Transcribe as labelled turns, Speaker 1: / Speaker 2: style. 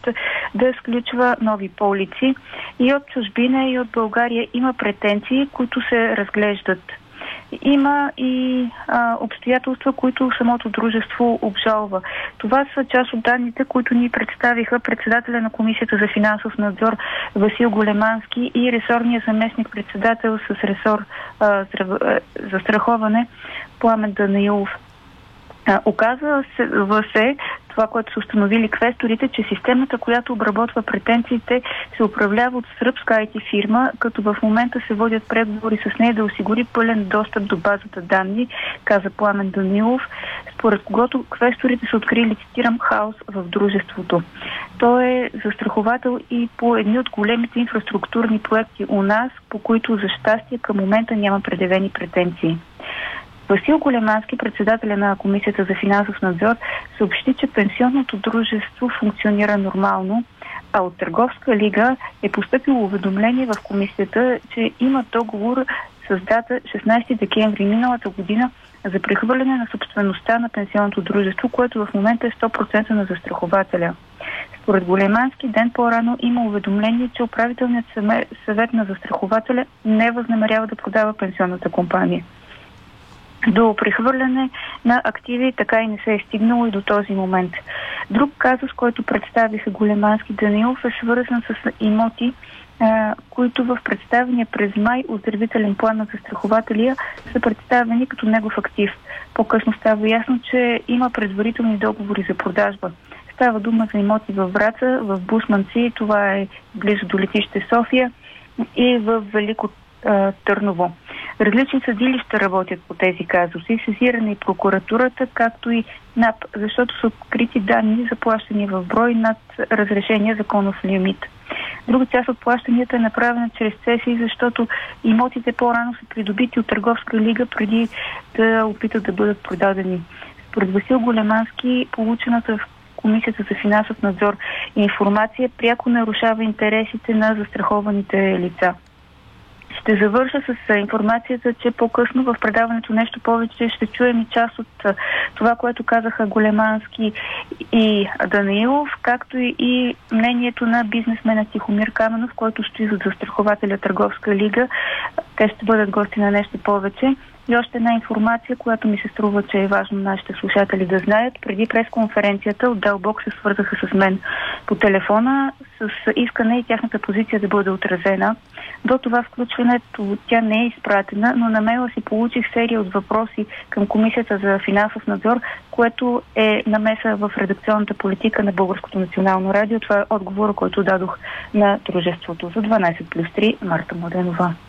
Speaker 1: да сключва нови полици. И от чужбина, и от България има претенции, които се разглеждат. Има и обстоятелства, които самото дружество обжалва. Това са част от данните, които ни представиха председателя на Комисията за финансов надзор Васил Големански и ресорния заместник-председател с ресор застраховане Пламен Данаилов. Оказва се това, което са установили квесторите, че системата, която обработва претенциите, се управлява от сръбска IT фирма, като в момента се водят преговори с нея да осигури пълен достъп до базата данни, каза Пламен Данилов, според когото квесторите са открили, цитирам, хаос в дружеството. Той е застраховател и по едни от големите инфраструктурни проекти у нас, по които за щастие към момента няма предявени претенции. Васил Големански, председателя на Комисията за финансов надзор, съобщи, че пенсионното дружество функционира нормално, а от Търговска лига е постъпило уведомление в комисията, че има договор с дата 16 декември миналата година за прехвърляне на собствеността на пенсионното дружество, което в момента е 100% на застрахователя. Според Големански, ден по-рано има уведомление, че управителният съвет на застрахователя не възнамерява да продава пенсионната компания. До прехвърляне на активи така и не се е стигнало и до този момент. Друг казус, който представиха Големански Данилов, е свързан с имоти, които в представения през май оздравителен план на застрахователя са представени като негов актив. По-късно става ясно, че има предварителни договори за продажба. Става дума за имоти във Враца, в Бусманци, това е близо до летище София, и в Велико Търново. Различни съдилища работят по тези казуси, сезирана и прокуратурата, както и НАП, защото са открити данни за плащания в брой над разрешения законов лимит. Друга част от плащанията е направена чрез цесии, защото имотите по-рано са придобити от Търговска лига преди да опитат да бъдат продадени. Според Васил Големански, получената в Комисията за финансов надзор информация пряко нарушава интересите на застрахованите лица. Ще завърша с информацията, че по-късно в предаването нещо повече ще чуем и част от това, което казаха Големански и Данаилов, както и мнението на бизнесмена Тихомир Каменов, който стои зад застрахователя Търговска лига. Те ще бъдат гости на нещо повече. И още една информация, която ми се струва, че е важно нашите слушатели да знаят. Преди пресконференцията от Дълбок се свързаха с мен по телефона с искане и тяхната позиция да бъде отразена. До това включването тя не е изпратена, но на мейла си получих серия от въпроси към Комисията за финансов надзор, което е намеса в редакционната политика на Българското национално радио. Това е отговора, който дадох на дружеството за 12+3 Марта Младенова.